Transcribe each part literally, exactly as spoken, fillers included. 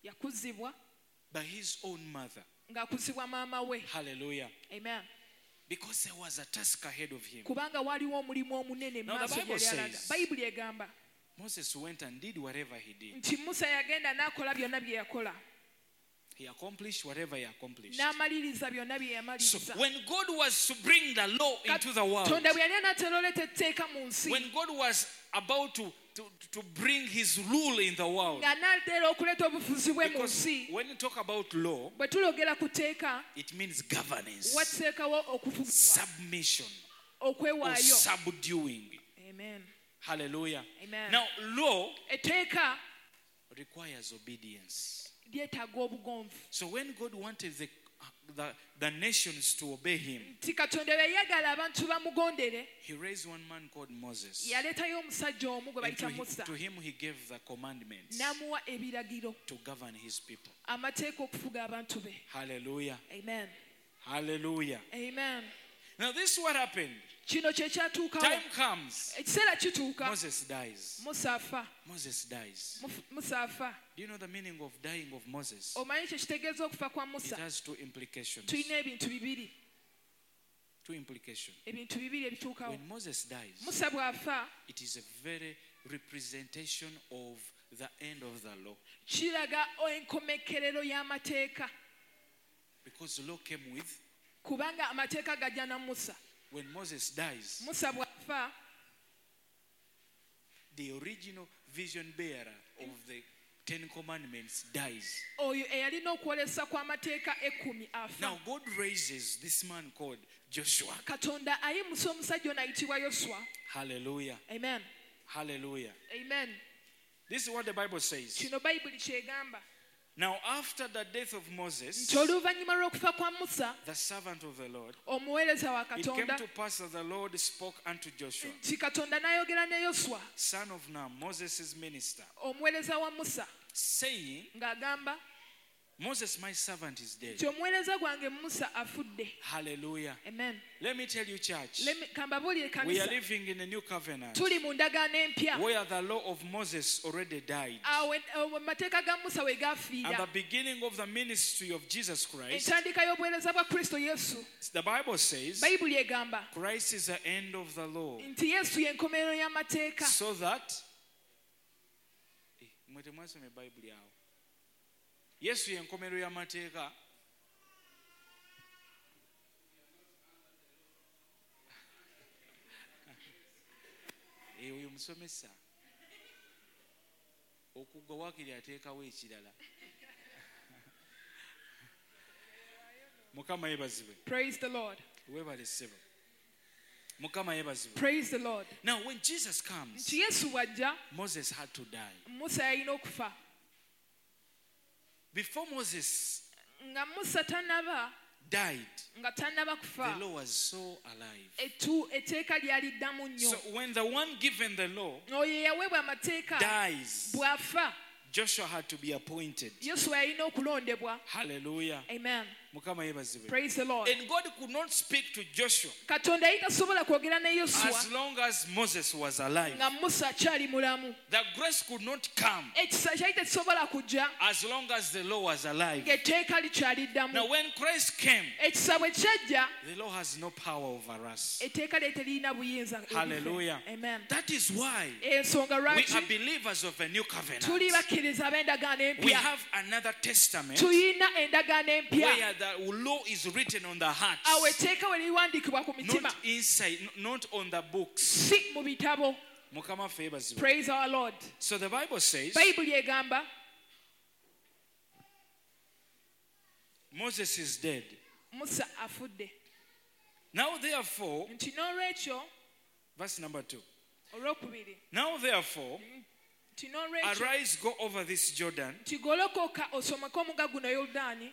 yakuzibwa by his own mother. ng'akuzibwa maama we. Hallelujah. Amen. Because there was a task ahead of him. Kubanga waliwo omulimu omunene Now the maaso Bible gyali alaga. says- Bayibuli egamba Moses went and did whatever he did. nti Musa yagenda n'akola byonna bye yakola. He accomplished whatever he accomplished. N'amaliriza byonna bye So yamaliriza. when God was to bring the law into the world, Katonda bwe yali anaatera oleeta etteeka mu nsi, when God was about to, to, to bring his rule in the world, ng'anaatera okuleeta obufuzi bwe mu because nsi, when you talk about law, bwe tulogera ku tteeka it means governance, wateekawo okufugibwa, submission, or okwewaayo. subduing. Amen. Hallelujah. Amen. Now, law Etteeka requires obedience. lyetaaga obugonvu. So when God wanted the, the, the nations to obey him, Nti Katonda bwe yayagala abantu bamugondere, he raised one man called Moses. yaleetayo omusajja omu gwe And to, bayita him, Musa, to him he gave the commandments n'amuwa ebiragiro, to govern his people. amateeka okufuga abantu be. Hallelujah. Amen. Hallelujah. Amen. Now this is what happened. Kino kye kyatuukawo. Time comes. Ekiseera kituuka, Moses dies. Musa afa. Moses dies. Muf- Musa afa. Do you know the meaning of dying of Moses? Omanyi kye kitegeeza okufa kwa It Musa? has two implications. Tulina ebintu bibiri. Two implications. Ebintu bibiri ebituukawo. When Moses dies, Musa bw'afa, it is a very representation of the end of the law. kiraga enkomekerero y'amateeka. Because the law came with, Kubanga amateeka gajja na Musa. when Moses dies, Musa bw'afa, the original vision bearer of the Ten Commandments dies. oyo eyalina okwolesa kw'amateeka ekkumi afa. Now God raises this man called Joshua. Katonda ayimusa omusajja ono ayitibwa Yoswa. Hallelujah. Amen. Hallelujah. Amen. This is what the Bible says. Kino Bayibuli kyegamba. Now after the death of Moses, Nti oluvannyuma lw'okufa kwa Musa, the servant of the Lord, omuweereza wa it came Katonda, to pass that the Lord spoke unto Joshua, nti Katonda n'ayogera ne Yoswa, son of Nun, Moses' minister, omuweereza wa Musa, saying, ng'agamba Moses, my servant, is dead. nti omuweereza gwange Musa afudde. Hallelujah. Amen. Let me tell you, church, Let me- Kambabuulire we are kanisa, living in a new covenant tuli mu ndagaano empya. where the law of Moses already died. Awo awo amateeka ga Musa we And the gaafiira. beginning of the ministry of Jesus Christ, Entandika y'obuweereza bwa Kristo Yesu, the Bible says, Bayibuli egamba Christ is the end of the law. nti Yesu y'enkomerero y'amateeka. So that, Eh, mwe temwasoma ebayibuli awo. Yesu y'enkomerero y'amateeka. Eh, oyo musomesa okuggwa waakiri ateekawo ekirala. Mukama yebazibwe. Praise the Lord. Weebale ssebo. Mukama yebazibwe. Praise the Lord. Now when Jesus comes, Nti Yesu bw'ajja, Moses had to die. Musa yalina okufa. Before Moses Nga Musa tannaba, died, nga tannaba the kufa, law was so alive. etu etteeka lyali ddamu So nnyo. when the one given the law Oyo eyaweebwa amateeka dies, bw'afa, Joshua had to be appointed. Yoswa yalina okulondebwa. Hallelujah. Amen. Mukama yebazibwe. Praise the Lord. And God could not speak to Joshua Katonda yali tasobola kwogera ne as Yoswa long as Moses was alive. nga Musa akyali mulamu. The grace could not come Ekisa kyali tekisobola kujja as long as the law was alive. ng'etteeka likyali Now ddamu. when Christ came, Ekisa bwe kyajja, the law has no power over us. etteeka lye teririna buyinza. Hallelujah. Amen. That is why Ensonga we are lwaki believers of a new covenant. tuli bakkiriza ab'endagaano We empya. have another testament Tuyina endagaano empya. where the law is written on the heart, Awo etteeka we liwandiikibwa ku mitima, not inside, n- not on the books. si mu bitabo. Mukama ffe yebazibwe. Praise our Lord. So the Bible says Bayibuli egamba Moses is dead. Musa afudde. Now therefore, Nti n'olwekyo, verse number two. olwokubiri, Now therefore, nti n'olwekyo, arise, go over this Jordan, nti golokoka osomeke omugga guno Yoludaani,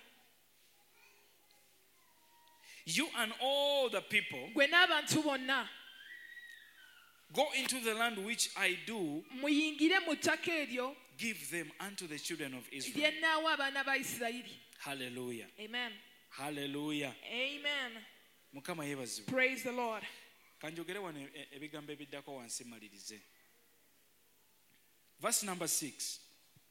you and all the people, gwe n'abantu bonna, go into the land which I do muyingire mu ttaka eryo give them unto the children of Israel. lye nnaawa abaana ba Isirayiri. Hallelujah. Amen. Hallelujah. Amen. Mukama yebazibwe. Praise the Lord. Kanjogere wano e- ebigambo ebiddako wansi malirize. Verse number six.